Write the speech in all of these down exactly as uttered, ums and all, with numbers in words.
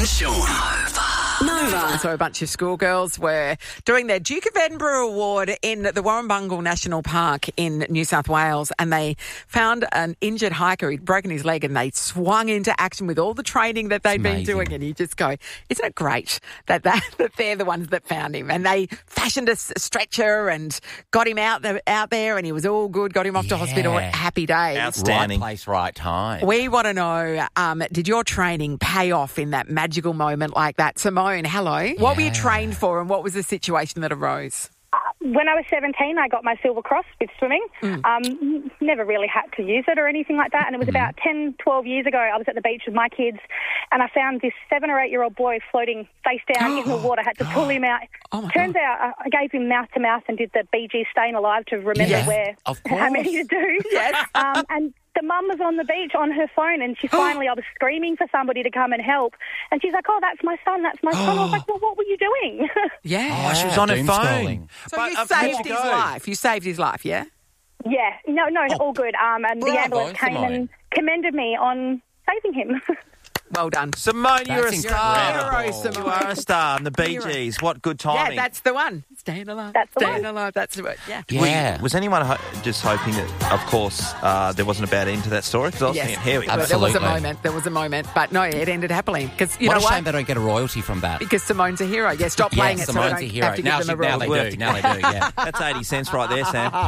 and Sean. Nova. So a bunch of schoolgirls were doing their Duke of Edinburgh Award in the Warrumbungle National Park in New South Wales, and they found an injured hiker who'd broken his leg, and they swung into action with all the training that they'd been doing. And you just go, isn't it great that, that, that they're the ones that found him? And they fashioned a stretcher and got him out there, out there and he was all good, got him off Yeah. to hospital. Happy days. Outstanding. Right place, right time. We want to know, um, did your training pay off in that magical moment like that? Simone, hello. What were you trained for, and what was the situation that arose? When I was seventeen, I got my Silver Cross with swimming. Mm. Um, never really had to use it or anything like that. And it was mm. about ten, twelve years ago, I was at the beach with my kids, and I found this seven or eight-year-old boy floating face down in the water. I had to pull him out. Oh Turns God. out I gave him mouth-to-mouth and did the Bee Gees Staying Alive to remember Yes, where, of course. how many to do. Yes. Um, and the mum was on the beach on her phone, and she finally, I was screaming for somebody to come and help. And she's like, oh, that's my son, that's my son. I was like, well, what were you doing? Yeah. Oh, she was on her doom phone. scrolling. So But, you um, saved how'd you his go? life. You saved his life, yeah? Yeah, no, no, Oh, all good. Um, and bravo, the ambulance came Simone. and commended me on saving him. Well done. Simone, you're a That's star. incredible. Hero, You are a star. And the Bee Hero. Gees, what good Yeah, timing. that's the one. Staying alive. That's the Staying one. alive. That's the yeah. Yeah. Was anyone ho- just hoping that, of course, uh, there wasn't a bad end to that story? Because I was Yes. thinking, here we go. But there was a Absolutely. moment. There was a moment. But no, it ended happily. Because you what know a what? shame they don't get a royalty from that. Because Simone's a hero. Yeah, stop playing yes, it so we Simone's don't a hero. have to Now, give them she, a now reward. they do. Now they do, yeah. That's eighty cents right there,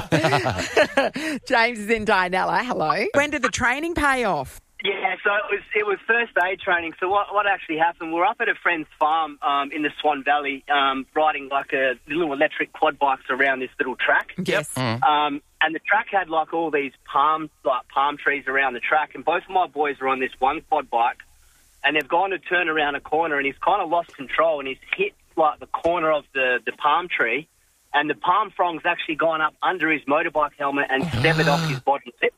Sam. James is in Dianella. Hello. When did the training pay off? Yeah, so it was it was first aid training. So what what actually happened? We're up at a friend's farm um, in the Swan Valley, um, riding like a little electric quad bikes around this little track. Yes. Um, and the track had like all these palm like palm trees around the track, and both of my boys are on this one quad bike, and they've gone to turn around a corner, and he's kind of lost control, and he's hit like the corner of the, the palm tree, and the palm frond's actually gone up under his motorbike helmet and severed off his bottom lip.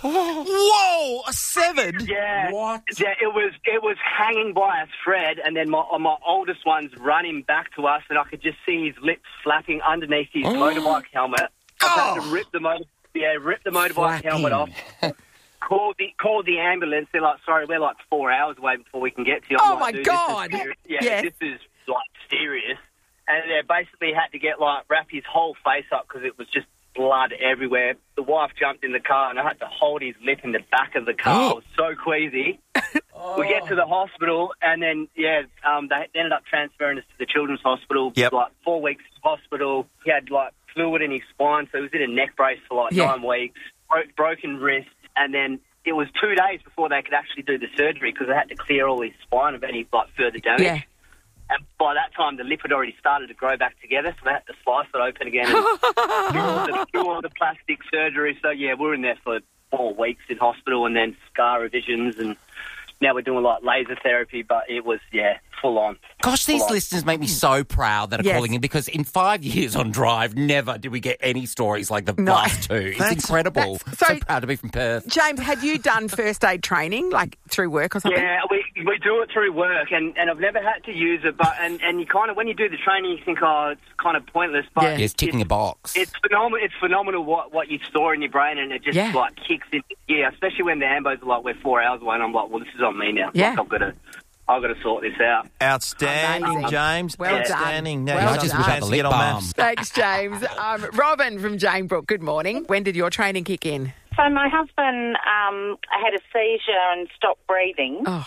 Whoa, a seven? Yeah, What? Yeah, it was it was hanging by a thread, and then my my oldest one's running back to us, and I could just see his lips flapping underneath his motorbike helmet. I had to rip the motor, yeah, rip the motorbike helmet off. Called the called the ambulance. They're like, sorry, we're like four hours away before we can get to you. I'm Oh, like, my "Dude, God." This is serious. Yeah, Yes. this is like serious. And they basically had to get like wrap his whole face up because it was just blood everywhere. The wife jumped in the car, and I had to hold his lip in the back of the car. I was so queasy. We get to the hospital, and then, yeah, um, they ended up transferring us to the Children's Hospital. Yep. Like, four weeks in hospital. He had, like, fluid in his spine, so he was in a neck brace for, like, Yeah. nine weeks. Bro- broken wrist, and then it was two days before they could actually do the surgery because they had to clear all his spine of any, like, further damage. Yeah. And by that time, the lip had already started to grow back together, so they had to slice it open again and do, all the, do all the plastic surgery. So, yeah, we were in there for four weeks in hospital and then scar revisions, and now we're doing, like, laser therapy, but it was, yeah, full on. Gosh, these Full on. listeners make me so proud that are Yes. calling in, because in five years on Drive, never did we get any stories like the No. last two. It's That's- incredible. that's- so, so- proud to be from Perth. James, had you done first aid training, like through work or something? Yeah, we we do it through work, and, and I've never had to use it, but and, and you kind of, when you do the training, you think, oh, it's kind of pointless, but Yeah. Yeah, it's ticking a box. It's phenomenal. It's phenomenal what, what you store in your brain, and it just Yeah. like kicks in. Yeah, especially when the ambos are like, we're four hours away, and I'm like, well, this is on me now. Yeah. Like, I've got to, I've got to sort this out. Outstanding, Amazing. James. Well done. Outstanding. Now Well you done. just I just chance wish to I get had on the lip maps. Thanks, James. Um, Robin from Jane Brook, good morning. When did your training kick in? So my husband um, had a seizure and stopped breathing, Oh.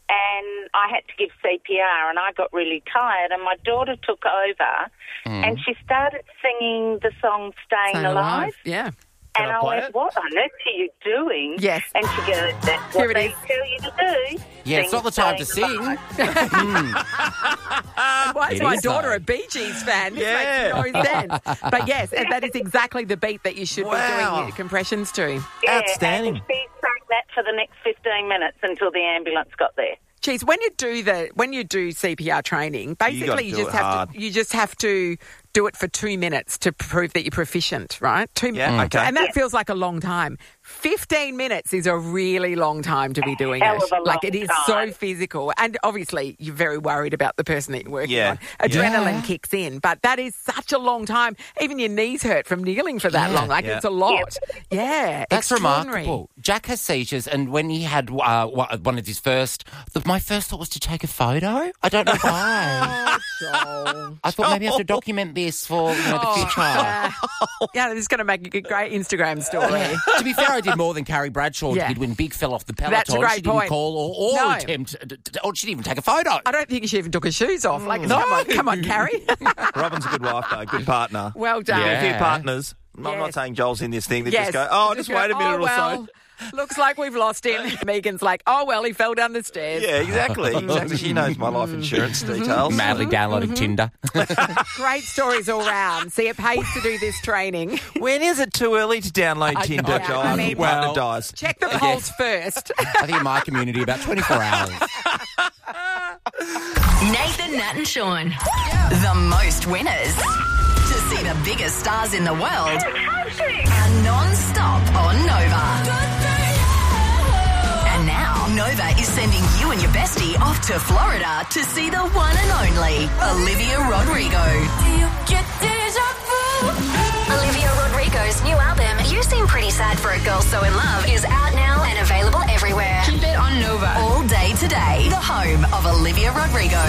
and I had to give C P R, and I got really tired, and my daughter took over, and she started singing the song Staying Staying Alive. Yeah. And I I, play went, it? what on earth are you doing? Yes. And she goes, that's Here what it they is. tell you to do. Yeah, it's Sing not the time to Staying sing. Alive. Why is It my is, daughter though. a Bee Gees fan? This Yeah. makes no sense. But yes, and that is exactly the beat that you should be Wow. doing your compressions to. Yeah, Outstanding. And she sang that for the next fifteen minutes until the ambulance got there. Geez, when you do the when you do C P R training, basically you, do just it have hard. to you just have to do it for two minutes to prove that you're proficient, right? Two Yeah, minutes. okay. And that feels like a long time. fifteen minutes is a really long time to be doing Hell it. of a Like, long it is time. so physical. And obviously, you're very worried about the person that you're working Yeah. on. Adrenaline Yeah. kicks in. But that is such a long time. Even your knees hurt from kneeling for that Yeah. long. Like, Yeah. it's a lot. Yeah. That's extraordinary. remarkable. Jack has seizures, and when he had uh, one of his first, the, my first thought was to take a photo. I don't know why. Joel. I thought maybe I have to document this for you know, the future. Uh, yeah, this is going to make a great Instagram story. Yeah. To be fair, I did more than Carrie Bradshaw Yeah. did when Big fell off the peloton. That's a great she didn't point. call or, or No. attempt, or she didn't even take a photo. I don't think she even took her shoes off. Like, No. come on, come on, Carrie. Robin's a good wife, though. Good partner. Well done. Yeah. A few partners. I'm Yes. not saying Joel's in this thing. They Yes. just go, oh, just go, wait a minute oh, or well, so. looks like we've lost him. Megan's like, oh, well, he fell down the stairs. Yeah, exactly. Exactly. She knows my life insurance details. Madly downloading Tinder. Great stories all round. See, it pays to do this training. When is it too early to download I Tinder, know. Joel? I I mean, mean, partner well- dies. Check the polls first. I think in my community, about twenty-four hours. Nathan, Nat and Sean. The most winners. To see the biggest stars in the world are non-stop on Nova. And now, Nova is sending you and your bestie off to Florida to see the one and only Olivia Rodrigo. Olivia Rodrigo's new album, You Seem Pretty Sad for a Girl So In Love, is out now and available everywhere. Keep it on Nova. All day today, the home of Olivia Rodrigo.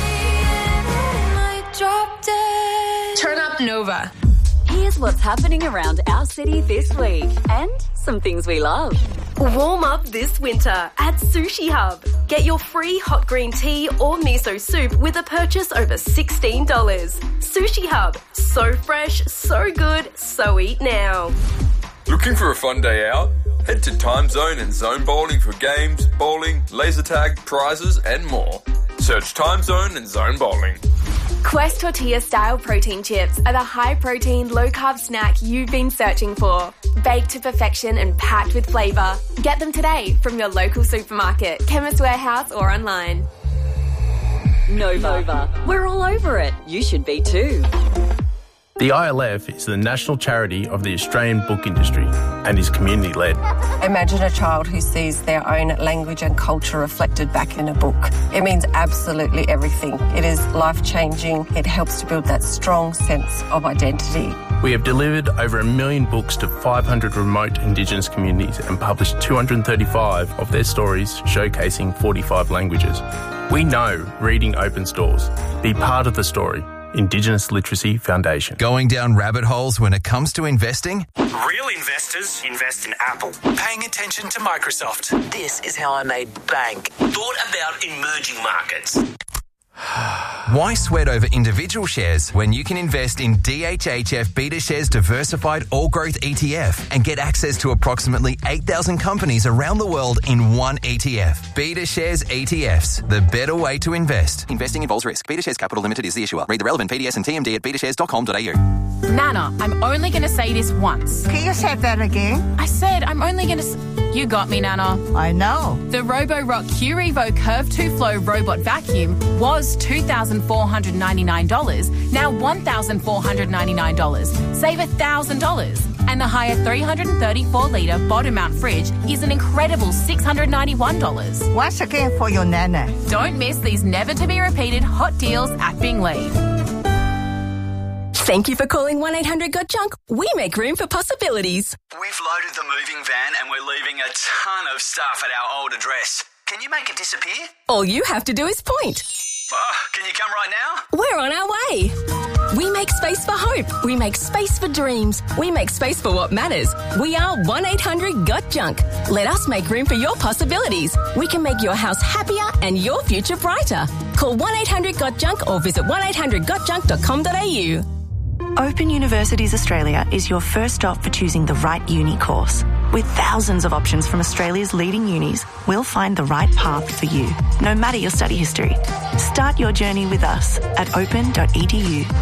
Turn up Nova. Here's what's happening around our city this week and some things we love. Warm up this winter at Sushi Hub. Get your free hot green tea or miso soup with a purchase over sixteen dollars. Sushi Hub. So fresh, so good, so eat now. Looking for a fun day out? Head to Time Zone and Zone Bowling for games, bowling, laser tag, prizes and more. Search Time Zone and Zone Bowling. Quest tortilla-style protein chips are the high-protein, low-carb snack you've been searching for. Baked to perfection and packed with flavour. Get them today from your local supermarket, Chemist Warehouse or online. Nova. Nova. We're all over it. You should be too. The I L F is the national charity of the Australian book industry and is community-led. Imagine a child who sees their own language and culture reflected back in a book. It means absolutely everything. It is life-changing. It helps to build that strong sense of identity. We have delivered over a million books to five hundred remote Indigenous communities and published two hundred thirty-five of their stories showcasing forty-five languages. We know reading opens doors. Be part of the story. Indigenous Literacy Foundation. Going down rabbit holes when it comes to investing? Real investors invest in Apple. Paying attention to Microsoft. This is how I made bank. Thought about emerging markets. Why sweat over individual shares when you can invest in D H H F BetaShares Diversified All Growth E T F and get access to approximately eight thousand companies around the world in one E T F? BetaShares E T Fs, the better way to invest. Investing involves risk. BetaShares Capital Limited is the issuer. Read the relevant P D S and T M D at betashares dot com dot a u. Nana, I'm only going to say this once. Can you say that again? I said I'm only going to... S- you got me, Nana. I know. The Roborock Q Revo Curve two Flow Robot Vacuum was two thousand four hundred ninety-nine dollars, now one thousand four hundred ninety-nine dollars. Save one thousand dollars. And the higher three hundred thirty-four litre bottom mount fridge is an incredible six hundred ninety-one dollars. Once again for your Nana. Don't miss these never-to-be-repeated hot deals at Bingley. Thank you for calling one eight hundred got junk. We make room for possibilities. We've loaded the moving van and we're leaving a ton of stuff at our old address. Can you make it disappear? All you have to do is point. Oh, can you come right now? We're on our way. We make space for hope. We make space for dreams. We make space for what matters. We are one eight hundred got junk. Let us make room for your possibilities. We can make your house happier and your future brighter. Call one eight hundred got junk or visit one eight hundred got junk dot com dot a u. Open Universities Australia is your first stop for choosing the right uni course. With thousands of options from Australia's leading unis, we'll find the right path for you, no matter your study history. Start your journey with us at open dot e d u.